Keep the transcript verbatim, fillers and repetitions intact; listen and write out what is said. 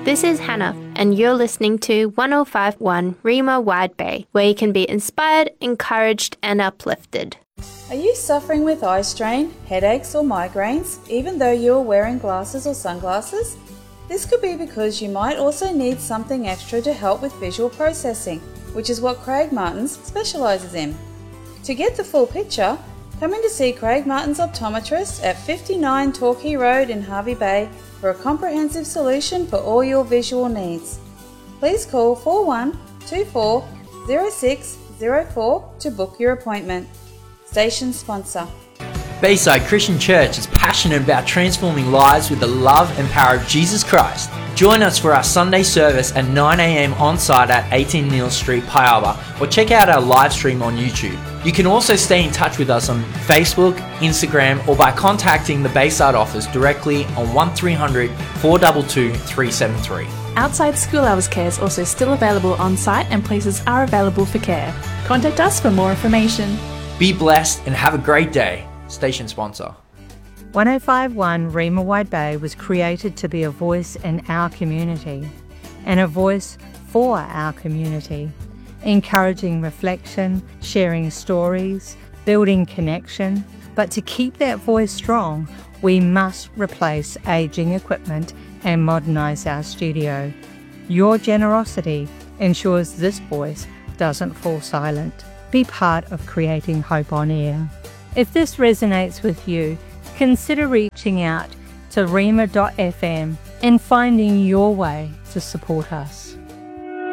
This is Hannah, and you're listening to one oh five point one Rima Wide Bay, where you can be inspired, encouraged, and uplifted. Are you suffering with eye strain, headaches, or migraines, even though you're wearing glasses or sunglasses? This could be because you might also need something extra to help with visual processing, which is what Craig Martins specialises in. To get the full picture, come in to see Craig Martins Optometrist at fifty-nine Torquay Road in Hervey Bay for a comprehensive solution for all your visual needs. Please call four one two four zero six zero four to book your appointment. Station sponsor. Bayside Christian Church is passionate about transforming lives with the love and power of Jesus Christ. Join us for our Sunday service at nine a.m. on site at eighteen Neal Street, Piaba, or check out our live stream on YouTube. You can also stay in touch with us on Facebook, Instagram, or by contacting the Bayside office directly on one three hundred, four two two, three seven three. Outside school hours care is also still available on site and places are available for care. Contact us for more information. Be blessed and have a great day. Station sponsor. one oh five point one Rima Wide Bay was created to be a voice in our community and a voice for our community, encouraging reflection, sharing stories, building connection. But to keep that voice strong, we must replace aging equipment and modernise our studio. Your generosity ensures this voice doesn't fall silent. Be part of creating hope on air. If this resonates with you, consider reaching out to rima dot f m and finding your way to support us.